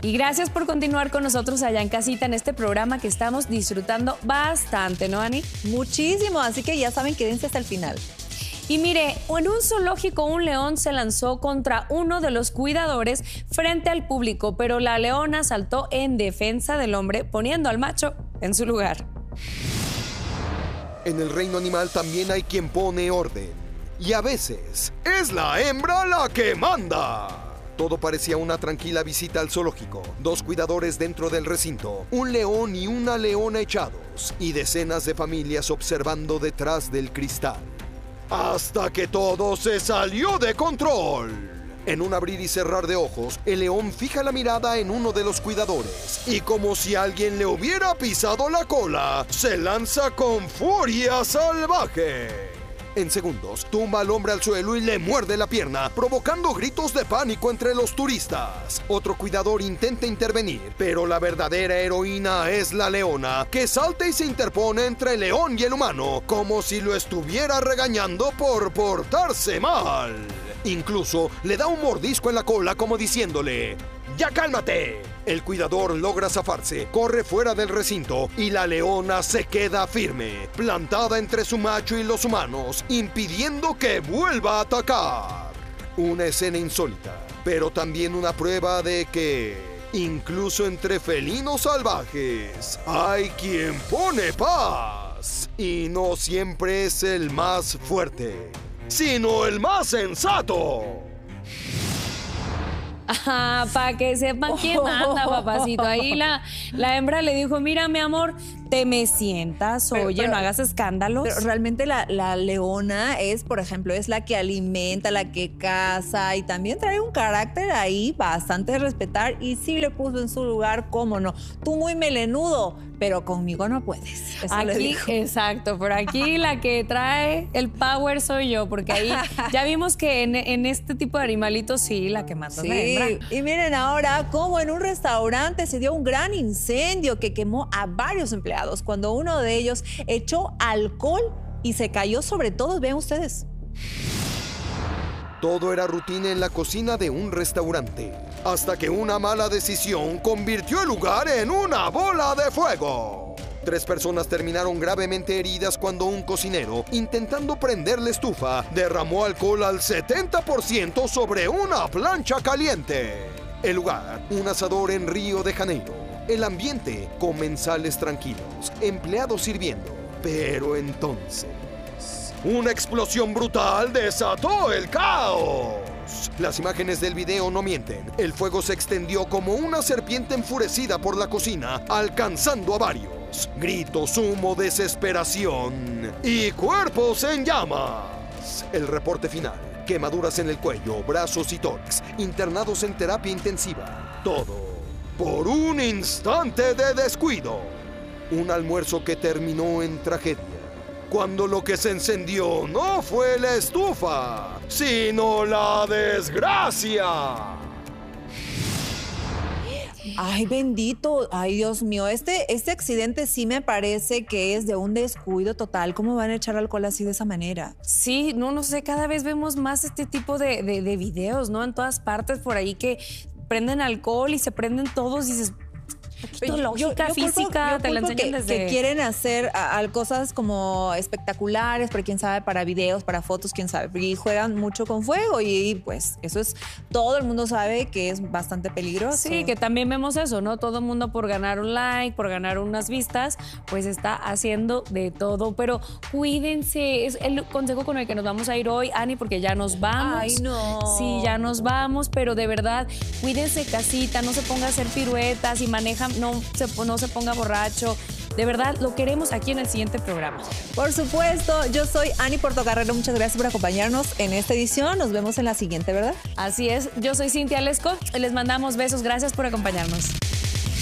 Y gracias por continuar con nosotros allá en casita en este programa que estamos disfrutando bastante, ¿no, Ani? Muchísimo, así que ya saben, quédense hasta el final. Y mire, en un zoológico un león se lanzó contra uno de los cuidadores frente al público, pero la leona saltó en defensa del hombre, poniendo al macho en su lugar. En el reino animal también hay quien pone orden. Y a veces es la hembra la que manda. Todo parecía una tranquila visita al zoológico. 2 cuidadores dentro del recinto, un león y una leona echados, y decenas de familias observando detrás del cristal. Hasta que todo se salió de control. En un abrir y cerrar de ojos, el león fija la mirada en uno de los cuidadores y como si alguien le hubiera pisado la cola, se lanza con furia salvaje. En segundos, tumba al hombre al suelo y le muerde la pierna, provocando gritos de pánico entre los turistas. Otro cuidador intenta intervenir, pero la verdadera heroína es la leona, que salta y se interpone entre el león y el humano, como si lo estuviera regañando por portarse mal. Incluso le da un mordisco en la cola como diciéndole: ¡ya cálmate! El cuidador logra zafarse, corre fuera del recinto y la leona se queda firme, plantada entre su macho y los humanos, impidiendo que vuelva a atacar. Una escena insólita, pero también una prueba de que, incluso entre felinos salvajes, hay quien pone paz. Y no siempre es el más fuerte, sino el más sensato. Para que sepan quién manda, papacito. Ahí la hembra le dijo: mira, mi amor, te me sientas, oye, no hagas escándalos. Pero realmente la leona es, por ejemplo, es la que alimenta, la que caza y también trae un carácter ahí bastante de respetar y sí le puso en su lugar, cómo no. Tú muy melenudo, pero conmigo no puedes. Eso le aquí, dijo. exacto, pero aquí la que trae el power soy yo, porque ahí ya vimos que en este tipo de animalitos sí, la que mata es la hembra. Y miren ahora cómo en un restaurante se dio un gran incendio que quemó a varios empleados cuando uno de ellos echó alcohol y se cayó sobre todos. Vean ustedes. Todo era rutina en la cocina de un restaurante, hasta que una mala decisión convirtió el lugar en una bola de fuego. 3 personas terminaron gravemente heridas cuando un cocinero, intentando prender la estufa, derramó alcohol al 70% sobre una plancha caliente. El lugar, un asador en Río de Janeiro. El ambiente, comensales tranquilos, empleados sirviendo. Pero entonces, una explosión brutal desató el caos. Las imágenes del video no mienten. El fuego se extendió como una serpiente enfurecida por la cocina, alcanzando a varios. Gritos, humo, desesperación y cuerpos en llamas. El reporte final: quemaduras en el cuello, brazos y tórax, internados en terapia intensiva. Todo por un instante de descuido. Un almuerzo que terminó en tragedia, cuando lo que se encendió no fue la estufa, sino la desgracia. Ay, bendito. Ay, Dios mío. Este accidente sí me parece que es de un descuido total. ¿Cómo van a echar alcohol así de esa manera? Sí, no sé, cada vez vemos más este tipo de videos, ¿no? En todas partes por ahí que prenden alcohol y se prenden todos y dices... lógica, física, te la enseñan desde... Que quieren hacer cosas como espectaculares, pero quién sabe, para videos, para fotos, quién sabe. Y juegan mucho con fuego y pues eso es... Todo el mundo sabe que es bastante peligroso. Sí, que también vemos eso, ¿no? Todo el mundo por ganar un like, por ganar unas vistas, pues está haciendo de todo. Pero cuídense, es el consejo con el que nos vamos a ir hoy, Ani, porque ya nos vamos. Ay, no. Sí, ya nos vamos, pero de verdad, cuídense casita, no se ponga a hacer piruetas y maneja, no se ponga borracho. De verdad, lo queremos aquí en el siguiente programa. Por supuesto, yo soy Ani Portocarrero. Muchas gracias por acompañarnos en esta edición. Nos vemos en la siguiente, ¿verdad? Así es, yo soy Cintia Lesco. Les mandamos besos. Gracias por acompañarnos.